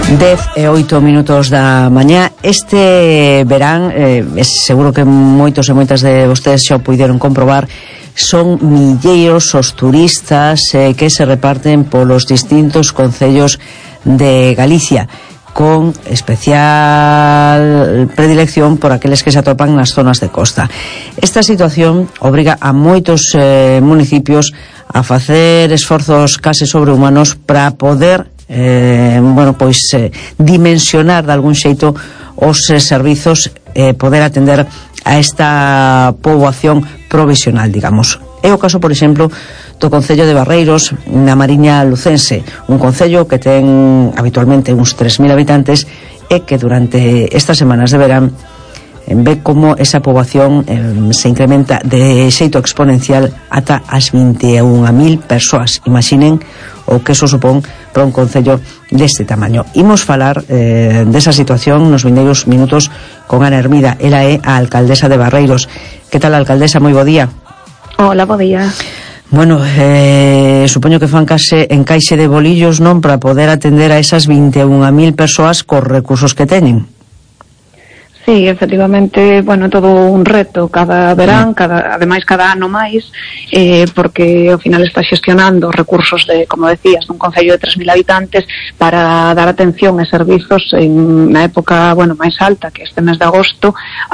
10:08 da mañá. Este verán, seguro que moitos e moitas de vostedes xa o puideron comprobar, son milleiros os turistas que se reparten polos distintos concellos de Galicia, con especial predilección por aqueles que se atopan nas zonas de costa. Esta situación obriga a moitos municipios a facer esforzos case sobrehumanos para poder dimensionar de algún xeito os servizos, poder atender a esta poboación provisional, digamos. É o caso, por exemplo, do Concello de Barreiros, na Mariña Lucense, un concello que ten habitualmente uns 3.000 habitantes e que durante estas semanas de verán ve como esa poboación se incrementa de xeito exponencial ata as 21.000 persoas. Imaginen o que eso supón para un concello deste tamaño. Imos falar desa situación nos vindeiros minutos con Ana Hermida. Ela é a alcaldesa de Barreiros. Que tal, alcaldesa? Moi bo día. Hola, bo día. Bueno, supoño que fan encaixe de bolillos, non, para poder atender a esas 21.000 persoas cos recursos que teñen. Sí, efectivamente, todo un reto cada verán, ademais cada ano máis, porque ao final está xestionando recursos de, como decías, dun concello de 3.000 habitantes para dar atención e servizos na época, máis alta, que este mes de agosto,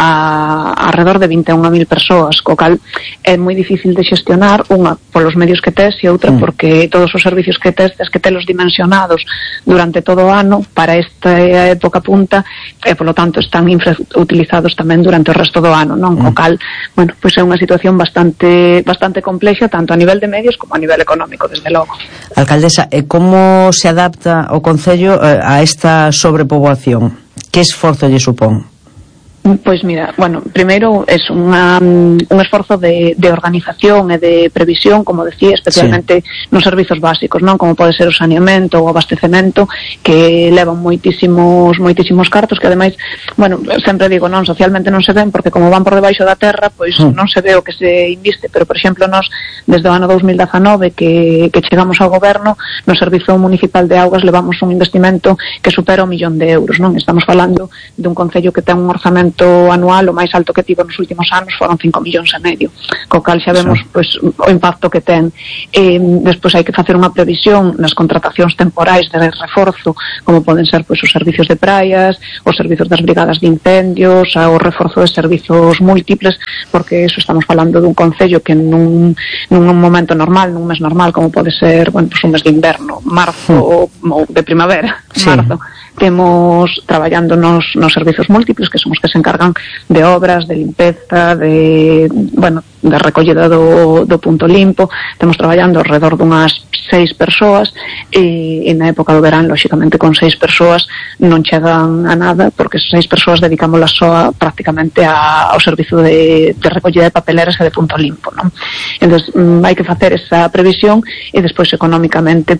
a alrededor de 21.000 persoas, co cal é moi difícil de xestionar, unha polos medios que tes e outra porque todos os servizos que tes que telos dimensionados durante todo o ano para esta época punta e polo tanto están utilizados tamén durante o resto do ano, non? Co cal, é unha situación bastante complexa tanto a nivel de medios como a nivel económico, desde logo. Alcaldesa, e como se adapta o concello a esta sobrepoboación? Que esforzo lle supón? Pois mira, primeiro é un esforzo de organización e de previsión, como decía, especialmente nos servizos básicos, non? Como pode ser o saneamento ou o abastecemento, que levan moitísimos cartos, que ademais, sempre digo, non, socialmente non se ven, porque como van por debaixo da terra, pois non se ve o que se inviste, pero, por exemplo, nós, desde o ano 2019, que chegamos ao goberno, no Servizo Municipal de Augas levamos un investimento que supera 1 millón de euros, non? Estamos falando dun concello que ten un orzamento anual o máis alto que tivo nos últimos anos foron 5,5 millóns, co cal xa vemos o impacto que ten. Despois hai que facer unha previsión nas contratacións temporais de reforzo, como poden ser os servizos de praias, os servizos das brigadas de incendios, o reforzo de servizos múltiples, porque eso estamos falando dun concello que nun momento normal, nun mes normal, como pode ser un mes de inverno, marzo ou de primavera, marzo, temos traballando nos servizos múltiples, que son os que se encargan de obras, de limpeza, de recollida do punto limpo. Temos traballando alrededor dunhas 6 persoas e na época do verán, lóxicamente, con 6 persoas non chegan a nada, porque 6 persoas dedicámolas só prácticamente ao servizo de recollida de papeleras e de punto limpo, non? Entón, hai que facer esa previsión e despois económicamente,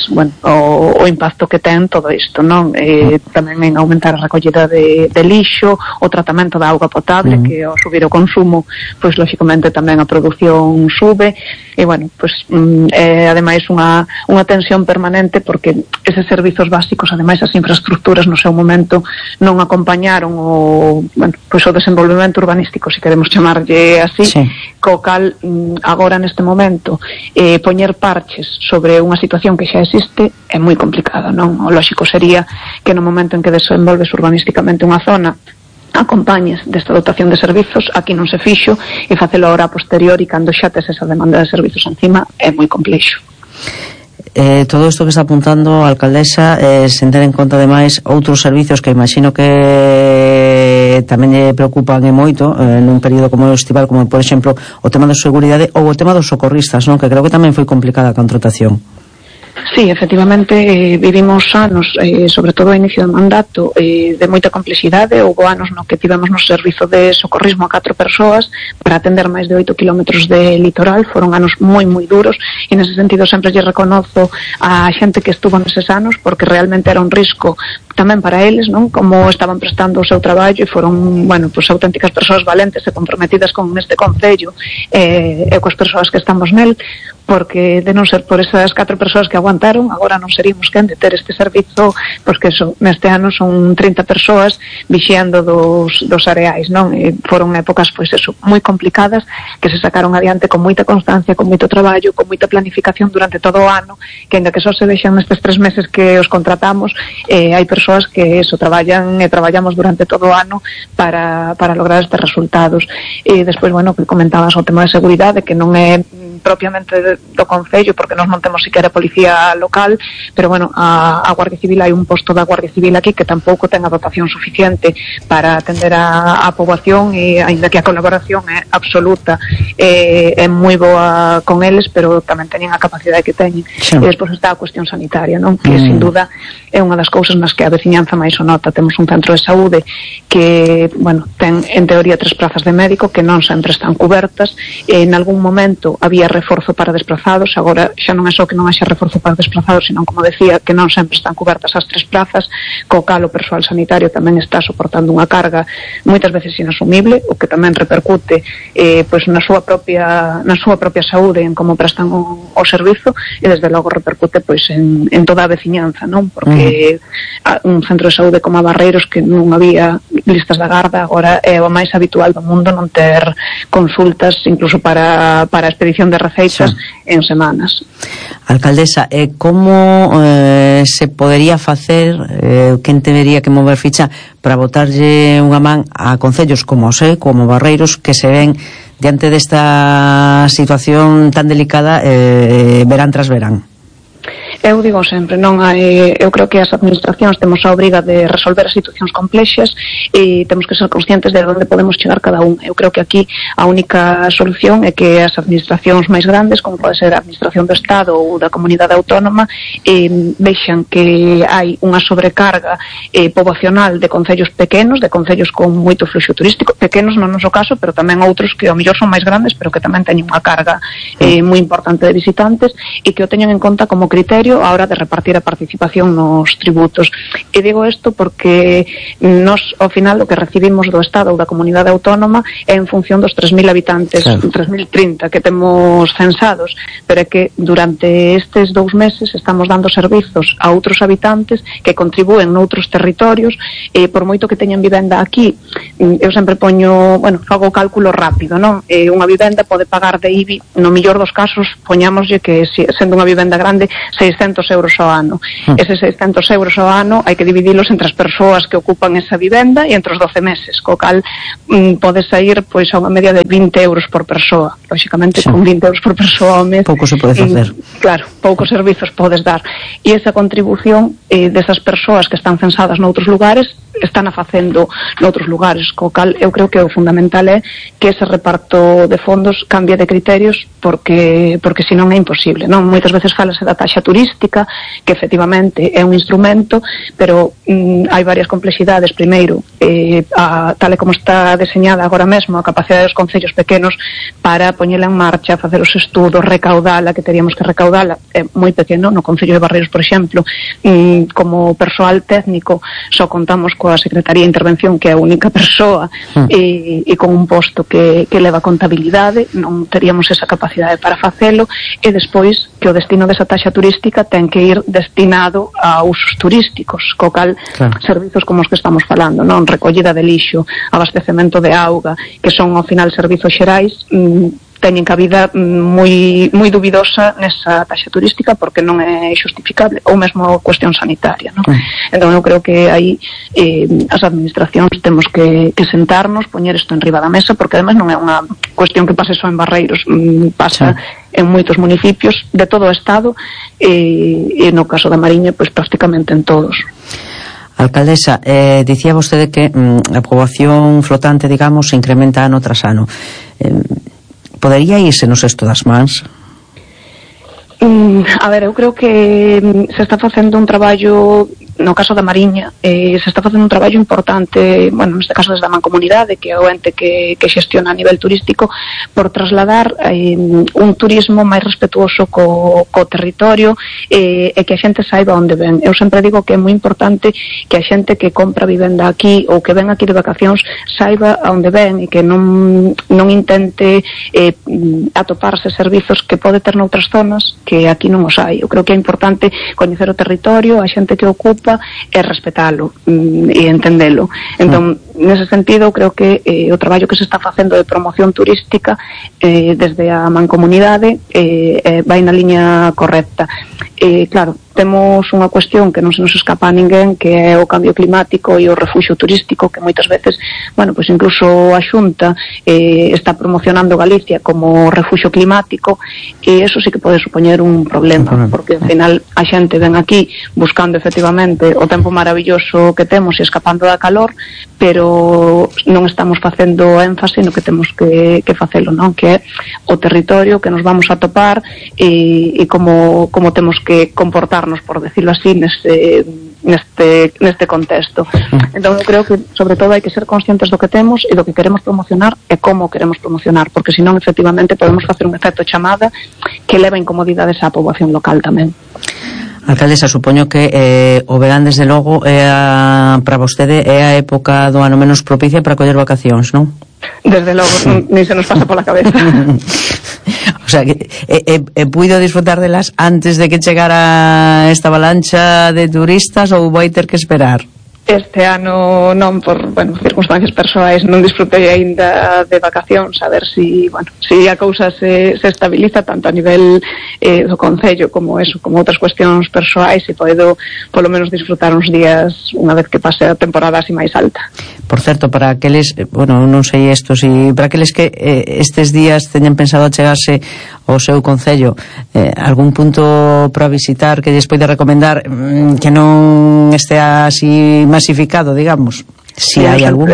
o impacto que ten todo isto, non? Tamén en aumentar a recollida de lixo, o tratamento da auga potable, que ao subir o consumo, lóxicamente tamén a produción sube, e ademais unha tensión permanente, porque eses servizos básicos, ademais as infraestructuras no seu momento non acompañaron o desenvolvemento urbanístico, se queremos chamarlle así, co cal agora neste momento poñer parches sobre unha situación que xa existe é moi complicado, non? O lóxico sería que no momento en que desenvolves urbanísticamente unha zona acompañes desta dotación de servizos, aquí non se fixo, e facelo ahora a posteriori, cando xa tes esa demanda de servizos encima, é moi complexo. Todo isto que está apuntando a alcaldesa, sen ter en conta ademais outros servizos que imagino que tamén lle preocupan e moito nun período como o estival, como por exemplo o tema da seguridade ou o tema dos socorristas, non? Que creo que tamén foi complicada a contratación. Sí, efectivamente, vivimos anos, sobre todo ao inicio do mandato, de moita complexidade. Houve anos no que tivemos no servizo de socorrismo a 4 persoas para atender máis de 8 kilómetros de litoral. Foron anos moi duros e nese sentido sempre lle reconozo a xente que estuvo neses anos, porque realmente era un risco tamén para eles, non? Como estaban prestando o seu traballo e foron, auténticas persoas valentes e comprometidas con este concello e coas persoas que estamos nel. porque de non ser por esas 4 persoas que aguantaron, agora non seríamos quen de ter este servizo, pois que eso, neste ano son 30 persoas vixiando dos areais, non? E foron épocas, pois eso, moi complicadas, que se sacaron adiante con moita constancia, con moito traballo, con moita planificación durante todo o ano, que ainda que só se vexan nestes 3 meses que os contratamos, hai persoas que eso, traballan e traballamos durante todo o ano para lograr estes resultados. E despois, bueno, que comentabas o tema de seguridade, que non é propiamente do Concello, porque nós non temos siquiera policía local, pero bueno, a Guardia Civil, hai un posto da Guardia Civil aquí que tampouco ten a dotación suficiente para atender a poboación, e aínda que a colaboración é absoluta, é moi boa con eles, pero tamén teñen a capacidade que teñen. E despois está a cuestión sanitaria, non? Que sin duda é unha das cousas nas que a veciñanza máis o nota. Temos un centro de saúde que, bueno, ten en teoría 3 prazas de médico que non sempre están cubertas, e en algún momento había reforzo para desplazados, agora xa non é só que non haxa reforzo para desplazados, senón, como decía, que non sempre están cubertas as 3 plazas, co cal o persoal sanitario tamén está soportando unha carga moitas veces inasumible, o que tamén repercute pois na súa propia saúde, en como prestan o servizo, e desde logo repercute pois en toda a veciñanza, non? Porque un centro de saúde como a Barreiros, que non había listas da garda, agora é o máis habitual do mundo non ter consultas incluso para a expedición de receitas en semanas. Alcaldesa, como se podería facer, quen debería que mover ficha para botarlle unha man a concellos como Ose, como Barreiros, que se ven diante desta situación tan delicada verán tras verán? Eu digo sempre, non hai, eu creo que as administracións temos a obriga de resolver as situacións complexas e temos que ser conscientes de onde podemos chegar cada un. Eu creo que aquí a única solución é que as administracións máis grandes, como pode ser a administración do Estado ou da comunidade autónoma, vexan que hai unha sobrecarga poboacional de concellos pequenos, de concellos con moito fluxo turístico, pequenos no noso caso, pero tamén outros que ao mellor son máis grandes, pero que tamén teñen unha carga moi importante de visitantes, e que o teñan en conta como criterio a hora de repartir a participación nos tributos. E digo isto porque nos, ao final, o que recibimos do Estado ou da comunidade autónoma é en función dos 3.000 habitantes, 3.030 que temos censados, pero é que durante estes 2 meses estamos dando servizos a outros habitantes que contribúen noutros territorios, e por moito que teñan vivenda aquí, eu sempre poño, bueno, fago o cálculo rápido, non? Unha vivenda pode pagar de IBI, no millor dos casos, poñámoslle que sendo unha vivenda grande, 600 euros ao ano. Eses 600 euros ao ano hai que dividilos entre as persoas que ocupan esa vivenda e entre os 12 meses, co cal pode sair pois a unha media de 20 euros por persoa. Lóxicamente, con 20 euros por persoa ao mes pouco se pode facer. Claro, poucos servizos podes dar. E esa contribución desas persoas que están censadas noutros lugares están a facendo noutros lugares, co cal eu creo que o fundamental é que ese reparto de fondos cambie de criterios, porque senón é imposible, non? Moitas veces falase da taxa turística, que efectivamente é un instrumento, pero hai varias complexidades. Primeiro, tal e como está deseñada agora mesmo a capacidade dos concellos pequenos para poñela en marcha, facer os estudos, recaudala, que teríamos que recaudala, é moi pequeno. No Concello de Barreiros, por exemplo, como persoal técnico só contamos coa Secretaría de Intervención, que é a única persoa, e con un posto que leva contabilidade, non teríamos esa capacidade para facelo. E despois que o destino desa taxa turística ten que ir destinado a usos turísticos, co cal servizos como os que estamos falando, non? Recollida de lixo, abastecemento de auga, que son ao final servizos xerais, teñen cabida moi dubidosa nesa taxa turística, porque non é xustificable, ou mesmo cuestión sanitaria, non? Entón eu creo que aí as administracións temos que sentarnos, poñer isto en riba da mesa, porque además non é unha cuestión que pase só en Barreiros, pasa en moitos municipios de todo o Estado, e no caso da Mariña, pois prácticamente en todos. Alcaldesa, dicía vostede que a poboación flotante, digamos, se incrementa ano tras ano. Podería irse no cesto das mans? A ver, eu creo que se está facendo un traballo no caso da Mariña, se está facendo un traballo importante, bueno, neste caso desde a Mancomunidade, que é o ente que xestiona a nivel turístico, por trasladar un turismo máis respetuoso co territorio e que a xente saiba onde ven. Eu sempre digo que é moi importante que a xente que compra vivenda aquí ou que ven aquí de vacacións saiba onde ven e que non intente atoparse servizos que pode ter noutras zonas que aquí non os hai. Eu creo que é importante coñecer o territorio, a xente que ocupa e respetalo e entendelo. Entón, nese sentido, creo que o traballo que se está facendo de promoción turística desde a Mancomunidade vai na liña correcta. Claro, temos unha cuestión que non se nos escapa a ninguén, que é o cambio climático e o refuxio turístico, que moitas veces, bueno, pois incluso a Xunta está promocionando Galicia como refuxio climático, e eso sí que pode supoñer un problema, porque ao final a xente ven aquí buscando efectivamente o tempo maravilloso que temos e escapando da calor, pero non estamos facendo énfase no que temos que facelo, non? Que é o territorio que nos vamos a topar e como temos que comportarnos, por decirlo así, neste contexto. Entón, eu creo que, sobre todo, hai que ser conscientes do que temos e do que queremos promocionar e como queremos promocionar, porque senón, efectivamente, podemos facer un efecto chamada que leva incomodidades á poboación local tamén. Alcaldesa, supoño que o verán, desde logo, para vostede é a época do ano menos propicia para coller vacacións, non? Desde logo, ni se nos pasa pola cabeza. O sea, que puido disfrutar delas antes de que chegara esta avalancha de turistas, ou vai ter que esperar? Este ano non, por, bueno, circunstancias persoais, non disfrutei aínda de vacacións, a ver si a cousa se estabiliza tanto a nivel do Concello como outras cuestións persoais, e podo polo menos disfrutar uns días unha vez que pase a temporada así máis alta. Por certo, para aqueles, bueno, non sei isto, para aqueles que estes días teñen pensado achegarse ao seu Concello, algún punto para visitar que lles pode recomendar, que non estea así masificado, digamos, si hai algún?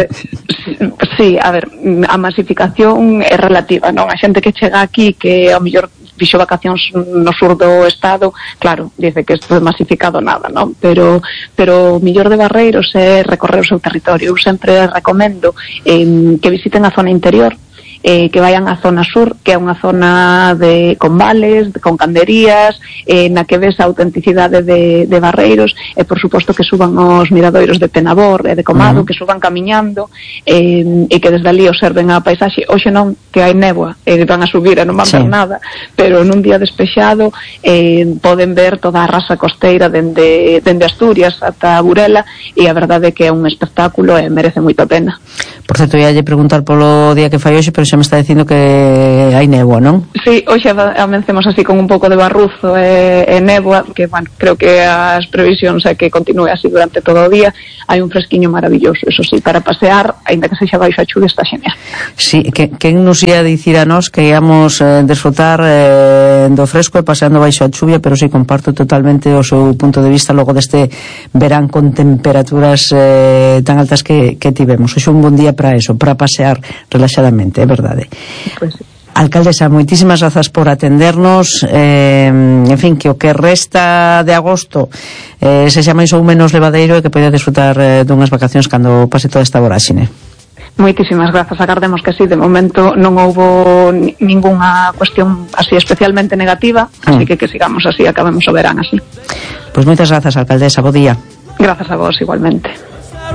Sí, a ver, a masificación é relativa, non? A xente que chega aquí, que ao mellor fixo vacacións no sur do estado, claro, dice que isto é masificado nada, non? Pero o mellor de Barreiros é recorrer o seu territorio. Eu sempre recomendo que visiten a zona interior, que vayan á zona sur, que é unha zona con vales, con canderías, na que ves a autenticidade de Barreiros, e por suposto que suban os miradoiros de Penabor e de Comado, que suban camiñando, e que desde ali observen a paisaxe. Hoxe non, que hai néboa, e van a subir e non van ver nada, pero nun día despexado poden ver toda a rasa costeira dende Asturias ata Burela, e a verdade é que é un espectáculo e merece moito a pena. Por certo, ia lle preguntar polo día que fai hoxe, pero xa me está dicindo que hai néboa, non? Sí, hoxe amencemos así con un pouco de barruzo e néboa, que, bueno, creo que as previsións é que continue así durante todo o día. Hai un fresquiño maravilloso, eso sí, para pasear, aínda que sexa baixo a chuvia, está genial. Sí, quen nos ia dicir a nós que íamos desfrutar do fresco e paseando baixo a chuvia, pero sí, comparto totalmente o seu punto de vista logo deste verán con temperaturas tan altas que tivemos. Hoxe un bon día para eso, para pasear relaxadamente, é verdade. Pues sí. Alcaldesa, moitísimas grazas por atendernos, en fin, que o que resta de agosto sexa máis ou menos levadeiro e que poida disfrutar dunhas vacacións cando pase toda esta voráxine. Moitísimas grazas, agardemos que sí. De momento non houbo ningunha cuestión así especialmente negativa, así que sigamos así, acabemos o verán así. Pois moitas grazas, alcaldesa, bo día. Grazas a vos igualmente.